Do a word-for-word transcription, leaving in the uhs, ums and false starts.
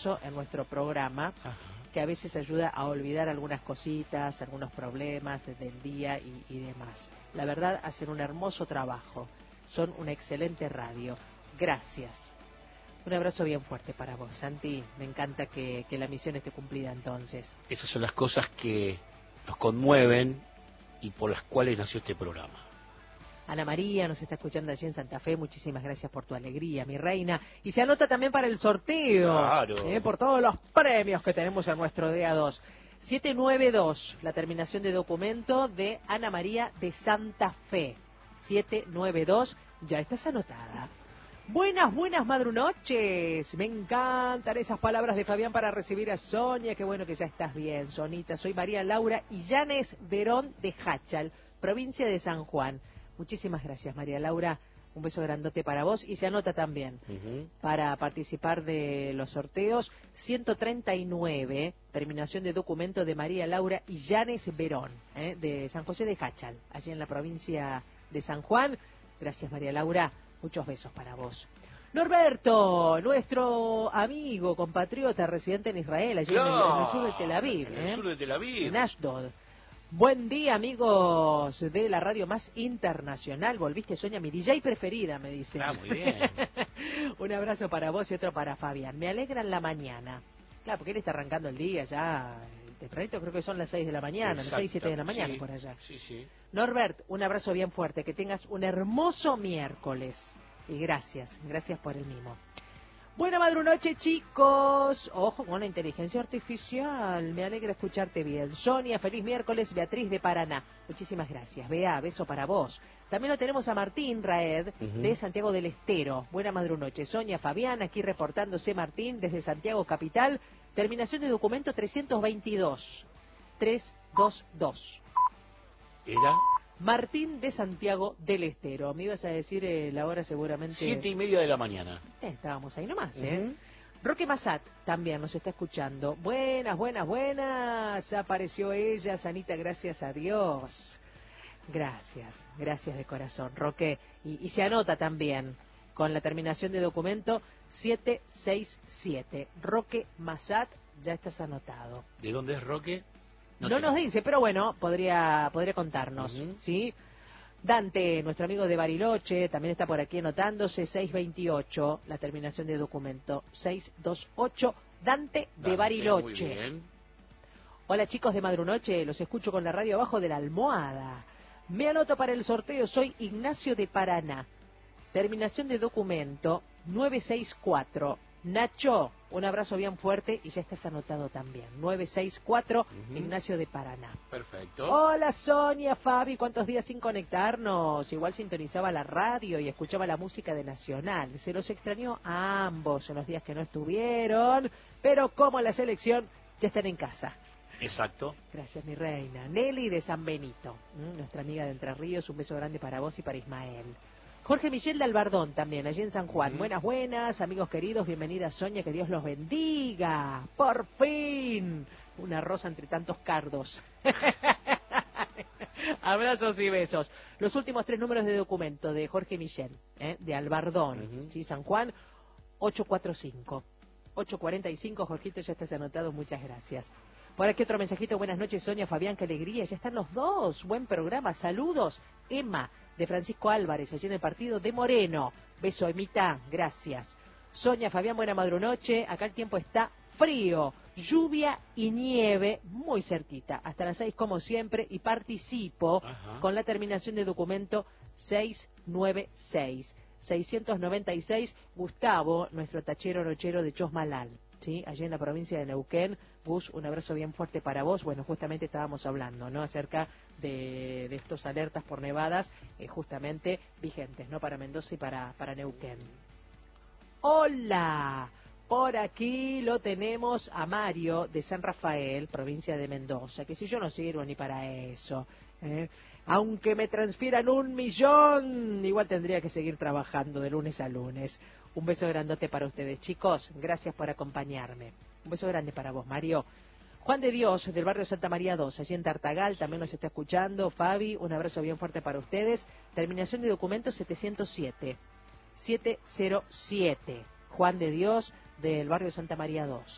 hermoso en nuestro programa, ajá, que a veces ayuda a olvidar algunas cositas, algunos problemas del día y, y demás. La verdad, hacen un hermoso trabajo. Son una excelente radio. Gracias. Un abrazo bien fuerte para vos, Santi. Me encanta que, que la misión esté cumplida entonces. Esas son las cosas que nos conmueven y por las cuales nació este programa. Ana María nos está escuchando allí en Santa Fe. Muchísimas gracias por tu alegría, mi reina. Y se anota también para el sorteo. Claro. Eh, por todos los premios que tenemos en nuestro día dos. siete nueve dos, la terminación de documento de Ana María de Santa Fe. siete nueve dos, ya estás anotada. Buenas, buenas madrunoches. Me encantan esas palabras de Fabián para recibir a Sonia. Qué bueno que ya estás bien, Sonita. Soy María Laura Illanes Verón de Hachal, provincia de San Juan. Muchísimas gracias, María Laura. Un beso grandote para vos. Y se anota también, uh-huh, para participar de los sorteos, ciento treinta y nueve, terminación de documento de María Laura Illanes Verón, ¿eh? de San José de Hachal, allí en la provincia de San Juan. Gracias, María Laura. Muchos besos para vos. Norberto, nuestro amigo, compatriota, residente en Israel, allí claro, en, el, en el sur de Tel Aviv. En el ¿eh? sur de Tel Aviv. En Ashdod. Buen día, amigos de la radio más internacional. Volviste, Sonia, mi D J preferida, me dice. Ah, muy bien. Un abrazo para vos y otro para Fabián. Me alegran la mañana. Claro, porque él está arrancando el día ya. Tempranito, creo que son las seis de la mañana, las seis, siete de la mañana, sí, por allá. Sí, sí. Norbert, un abrazo bien fuerte. Que tengas un hermoso miércoles. Y gracias, gracias por el mimo. Buena madrunoche, chicos. Ojo con la inteligencia artificial. Me alegra escucharte bien. Sonia, feliz miércoles. Beatriz de Paraná. Muchísimas gracias. Bea, beso para vos. También lo tenemos a Martín Raed, uh-huh, de Santiago del Estero. Buena madrunoche. Sonia, Fabián, aquí reportándose Martín desde Santiago Capital. Terminación de documento trescientos veintidós. trescientos veintidós. ¿Era? Martín de Santiago del Estero. Me ibas a decir eh, la hora seguramente... Siete y media de la mañana. Eh, estábamos ahí nomás, ¿eh? Uh-huh. Roque Massat también nos está escuchando. Buenas, buenas, buenas. Apareció ella, Sanita, gracias a Dios. Gracias, gracias de corazón, Roque. Y, y se anota también con la terminación de documento siete seis siete. Roque Massat, ya estás anotado. ¿De dónde es Roque? No, no nos dice, pero bueno, podría podría contarnos, uh-huh, ¿sí? Dante, nuestro amigo de Bariloche, también está por aquí anotándose, seiscientos veintiocho, la terminación de documento, seiscientos veintiocho, Dante, Dante de Bariloche. Muy bien. Hola chicos de Madrunoche, los escucho con la radio abajo de la almohada. Me anoto para el sorteo, soy Ignacio de Paraná. Terminación de documento, novecientos sesenta y cuatro. Nacho, un abrazo bien fuerte y ya estás anotado también. novecientos sesenta y cuatro, uh-huh, Ignacio de Paraná. Perfecto. Hola Sonia, Fabi, ¿cuántos días sin conectarnos? Igual sintonizaba la radio y escuchaba la música de Nacional. Se los extrañó a ambos en los días que no estuvieron, pero como la selección ya están en casa. Exacto. Gracias, mi reina. Nelly de San Benito, ¿Mm? nuestra amiga de Entre Ríos, un beso grande para vos y para Ismael. Jorge Michel de Albardón también, allí en San Juan. Uh-huh. Buenas, buenas, amigos queridos, bienvenida Sonia, que Dios los bendiga. Por fin, una rosa entre tantos cardos. Abrazos y besos. Los últimos tres números de documento de Jorge Michel, ¿eh? de Albardón, uh-huh, ¿sí? San Juan, ocho cuatro cinco. ocho cuarenta y cinco, Jorgito, ya estás anotado, muchas gracias. Por aquí otro mensajito, buenas noches Sonia, Fabián, qué alegría, ya están los dos, buen programa, saludos. Emma, de Francisco Álvarez, allí en el partido de Moreno, beso Emita, gracias. Sonia, Fabián, buena madrunoche, acá el tiempo está frío, lluvia y nieve muy cerquita, hasta las seis como siempre, y participo, ajá, con la terminación de documento seiscientos noventa y seis. seiscientos noventa y seis, Gustavo, nuestro tachero nochero de Chosmalal, ¿sí? Allí en la provincia de Neuquén. Gus, un abrazo bien fuerte para vos. Bueno, justamente estábamos hablando, ¿no? Acerca de, de estos alertas por nevadas, eh, justamente vigentes, ¿no? Para Mendoza y para, para Neuquén. ¡Hola! Por aquí lo tenemos a Mario de San Rafael, provincia de Mendoza, que si yo no sirvo ni para eso, ¿eh? Aunque me transfieran un millón, igual tendría que seguir trabajando de lunes a lunes. Un beso grandote para ustedes, chicos. Gracias por acompañarme. Un beso grande para vos, Mario. Juan de Dios, del barrio Santa María dos, allí en Tartagal, también nos está escuchando. Fabi, un abrazo bien fuerte para ustedes. Terminación de documento setecientos siete. setecientos siete. Juan de Dios, del barrio Santa María dos.